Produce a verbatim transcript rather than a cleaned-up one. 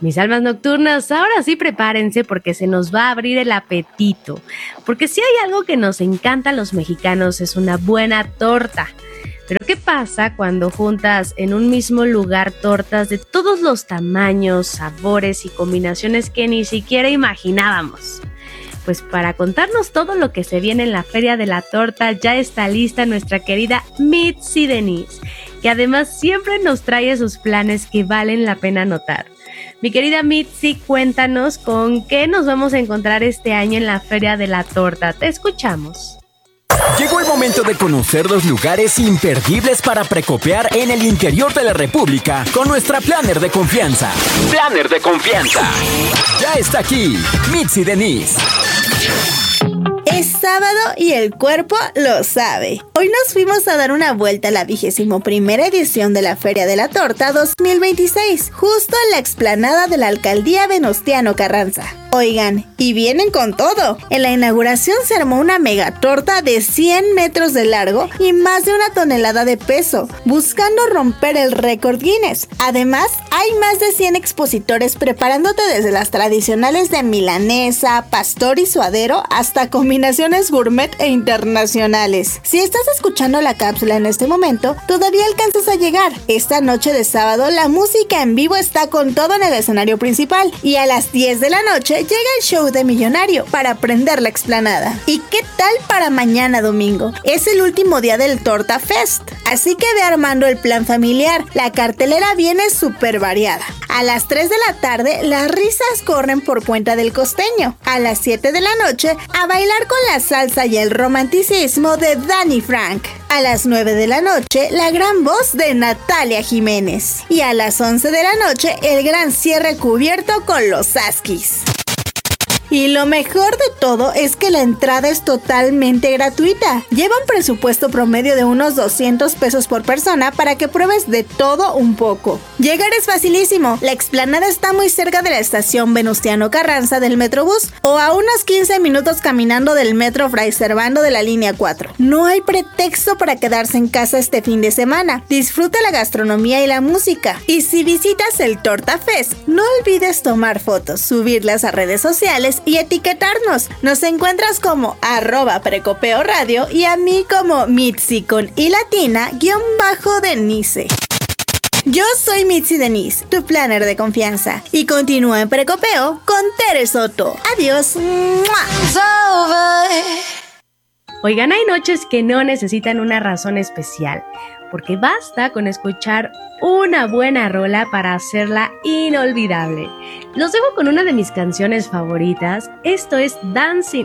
Mis almas nocturnas, ahora sí prepárense porque se nos va a abrir el apetito. Porque si hay algo que nos encanta a los mexicanos es una buena torta. Pero ¿qué pasa cuando juntas en un mismo lugar tortas de todos los tamaños, sabores y combinaciones que ni siquiera imaginábamos? Pues para contarnos todo lo que se viene en la Feria de la Torta ya está lista nuestra querida Mitzi Denise, que además siempre nos trae sus planes que valen la pena anotar. Mi querida Mitzi, cuéntanos con qué nos vamos a encontrar este año en la Feria de la Torta. Te escuchamos. Llegó el momento de conocer los lugares imperdibles para precopear en el interior de la República con nuestra planner de confianza. Planner de confianza. Ya está aquí, Mitzi Denise. Es sábado y el cuerpo lo sabe. Hoy nos fuimos a dar una vuelta a la vigésimo primera edición de la Feria de la Torta dos mil veintiséis, justo en la explanada de la Alcaldía Venustiano Carranza. Oigan, y vienen con todo. En la inauguración se armó una mega torta de cien metros de largo y más de una tonelada de peso, buscando romper el récord Guinness. Además, hay más de cien expositores preparándote desde las tradicionales de milanesa, pastor y suadero hasta combinaciones gourmet e internacionales. Si estás escuchando la cápsula en este momento, todavía alcanzas a llegar. Esta noche de sábado, la música en vivo está con todo en el escenario principal y a las diez de la noche llega el show de Millonario para prender la explanada. ¿Y qué tal para mañana domingo? Es el último día del Torta Fest, así que ve armando el plan familiar. La cartelera viene súper variada. A las tres de la tarde, las risas corren por cuenta del costeño. A las siete de la noche, a bailar con la salsa y el romanticismo de Danny Frank. A las nueve de la noche, la gran voz de Natalia Jiménez. Y a las once de la noche, el gran cierre cubierto con los Askis. Y lo mejor de todo es que la entrada es totalmente gratuita. Lleva un presupuesto promedio de unos doscientos pesos por persona para que pruebes de todo un poco. Llegar es facilísimo. La explanada está muy cerca de la estación Venustiano Carranza del Metrobús o a unos quince minutos caminando del Metro Fray Servando de la línea cuatro. No hay pretexto para quedarse en casa este fin de semana. Disfruta la gastronomía y la música. Y si visitas el Torta Fest, no olvides tomar fotos, subirlas a redes sociales y etiquetarnos. Nos encuentras como arroba Precopeo Radio y a mí como Mitzi con I latina guión bajo Denise. Yo soy Mitzi Denise, tu planner de confianza, y continúa en Precopeo con Tere Soto. Adiós. Oigan, hay noches que no necesitan una razón especial, porque basta con escuchar una buena rola para hacerla inolvidable. Los dejo con una de mis canciones favoritas. Esto es Dancing